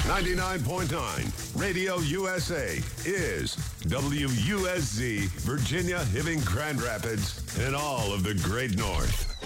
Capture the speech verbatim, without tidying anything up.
ninety-nine point nine Radio U S A is W U S Z, Virginia, Hibbing, Grand Rapids, and all of the Great North.